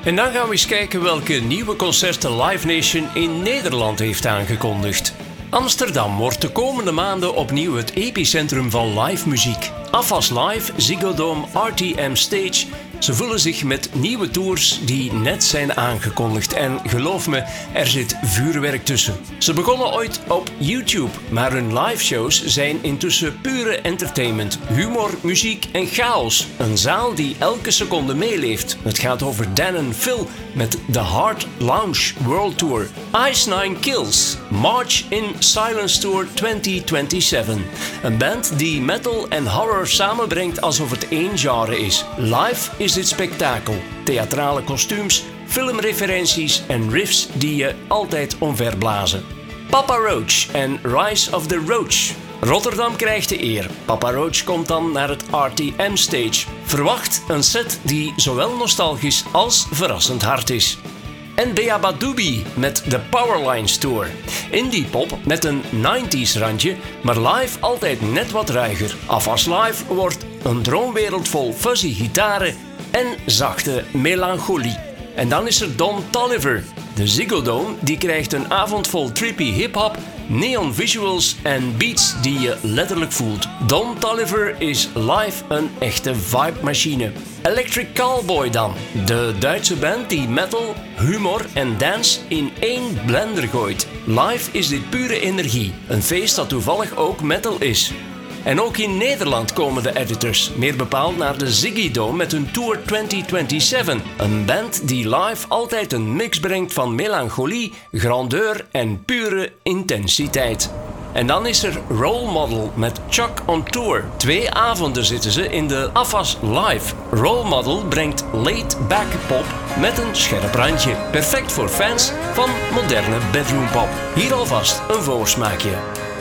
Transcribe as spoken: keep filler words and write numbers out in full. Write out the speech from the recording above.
En dan gaan we eens kijken welke nieuwe concerten Live Nation in Nederland heeft aangekondigd. Amsterdam wordt de komende maanden opnieuw het epicentrum van live muziek. AFAS Live, Ziggo Dome, R T M Stage. Ze vullen zich met nieuwe tours die net zijn aangekondigd. En geloof me, er zit vuurwerk tussen. Ze begonnen ooit op YouTube, maar hun liveshows zijn intussen pure entertainment. Humor, muziek en chaos. Een zaal die elke seconde meeleeft. Het gaat over Dan en Phil met de Hard Lounge World Tour. Ice Nine Kills, March in Silence Tour twintig zevenentwintig. Een band die metal en horror samenbrengt alsof het één genre is. Live is dit spektakel. Theatrale kostuums, filmreferenties en riffs die je altijd omverblazen. Papa Roach en Rise of the Roach. Rotterdam krijgt de eer. Papa Roach komt dan naar het R T M Stage. Verwacht een set die zowel nostalgisch als verrassend hard is. En Beaba Doobie met de Powerlines Tour. Indie pop met een nineties randje, maar live altijd net wat ruiger. AFAS Live wordt een droomwereld vol fuzzy gitaren en zachte melancholie. En dan is er Don Toliver. De Ziggo Dome die krijgt een avond vol trippy hip-hop, neon visuals en beats die je letterlijk voelt. Don Toliver is live een echte vibe-machine. Electric Callboy dan. De Duitse band die metal, humor en dance in één blender gooit. Live is dit pure energie. Een feest dat toevallig ook metal is. En ook in Nederland komen de Editors, meer bepaald naar de Ziggy Dome met hun Tour twintig zevenentwintig. Een band die live altijd een mix brengt van melancholie, grandeur en pure intensiteit. En dan is er Role Model met Chuck on Tour. Twee avonden zitten ze in de AFAS Live. Role Model brengt laid-back pop met een scherp randje. Perfect voor fans van moderne bedroompop. Hier alvast een voorsmaakje.